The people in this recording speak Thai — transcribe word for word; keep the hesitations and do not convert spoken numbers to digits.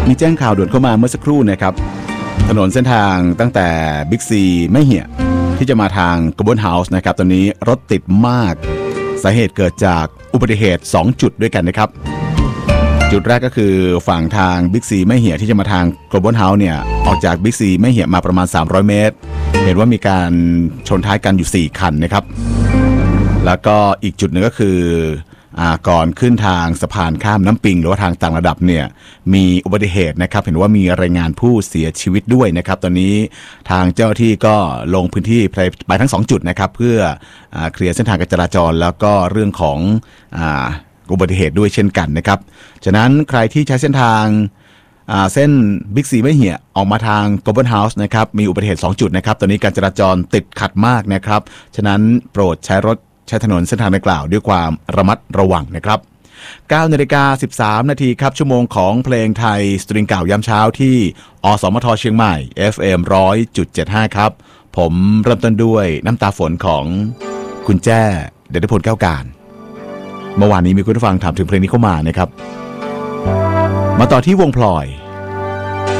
มีแจ้งข่าวด่วนเข้ามาเมื่อสักครู่นะครับถนนเส้นทางตั้งแต่บิ๊กซีไม่เหี่ยที่จะมาทางกระบวนเฮาส์นะครับตอนนี้รถติดมากสาเหตุเกิดจากอุบัติเหตุสองจุดด้วยกันนะครับจุดแรกก็คือฝั่งทางบิ๊กซีไม่เหี่ยที่จะมาทางกระบวนเฮาส์เนี่ยออกจากบิ๊กซีไม่เหี่ยมาประมาณสามร้อยเมตรเห็นว่ามีการชนท้ายกันอยู่สี่คันนะครับแล้วก็อีกจุดหนึ่งก็คือก่อนขึ้นทางสะพานข้ามน้ำปิงหรือว่าทางต่างระดับเนี่ยมีอุบัติเหตุนะครับเห็นว่ามีรายงานผู้เสียชีวิตด้วยนะครับตอนนี้ทางเจ้าหน้าที่ก็ลงพื้นที่ไปไปทั้งสองจุดนะครับเพื่อเคลียร์เส้นทางการจราจรแล้วก็เรื่องของอุบัติเหตุด้วยเช่นกันนะครับฉะนั้นใครที่ใช้เส้นทางเส้นบิ๊กซีไม่เหี่ยออกมาทางกระบวนเฮาส์นะครับมีอุบัติเหตุสองจุดนะครับตอนนี้การจราจรติดขัดมากนะครับฉะนั้นโปรดใช้รถใช้ถนนเส้นทางดังกล่าวด้วยความระมัดระวังนะครับ เก้านาฬิกาสิบสามนาทีครับชั่วโมงของเพลงไทยสตริงเก่ายามเช้าที่อสมทเชียงใหม่ เอฟ เอ็ม หนึ่งร้อยจุดเจ็ดห้า ครับผมเริ่มต้นด้วยน้ำตาฝนของคุณแจ้เดชพลแก้วการเมื่อวานนี้มีคุณผู้ฟังถามถึงเพลงนี้เข้ามานะครับมาต่อที่วงพลอย